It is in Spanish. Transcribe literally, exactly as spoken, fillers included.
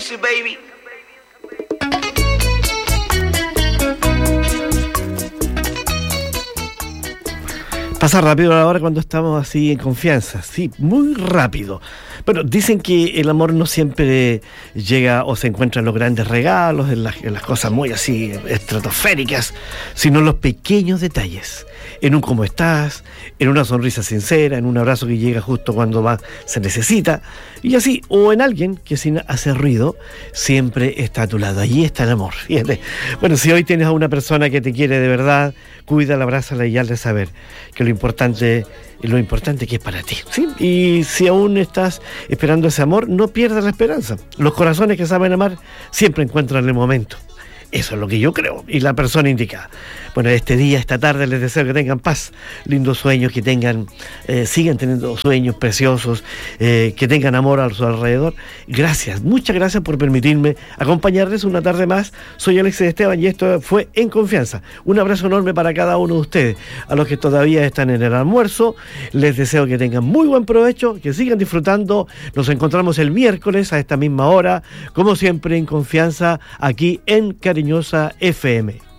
music, baby. Pasa rápido la hora cuando estamos así en confianza, sí, muy rápido. Bueno, dicen que el amor no siempre llega o se encuentra en los grandes regalos, en las, en las cosas muy así estratosféricas, sino en los pequeños detalles, en un cómo estás, en una sonrisa sincera, en un abrazo que llega justo cuando más se necesita, y así, o en alguien que sin hacer ruido siempre está a tu lado. Allí está el amor, fíjate. Bueno, si hoy tienes a una persona que te quiere de verdad, cuídala, abrázala y hazle saber que lo importante lo importante que es para ti, ¿sí? Y si aún estás esperando ese amor, no pierdas la esperanza. Los corazones que saben amar siempre encuentran el momento. Eso es lo que yo creo, y la persona indicada. Bueno, este día, esta tarde, les deseo que tengan paz, lindos sueños, que tengan, eh, sigan teniendo sueños preciosos, eh, que tengan amor a su alrededor. Gracias, muchas gracias por permitirme acompañarles una tarde más. Soy Alexis Esteban y esto fue En Confianza. Un abrazo enorme para cada uno de ustedes. A los que todavía están en el almuerzo, les deseo que tengan muy buen provecho, que sigan disfrutando. Nos encontramos el miércoles a esta misma hora, como siempre, En Confianza, aquí en Cariñosa F M.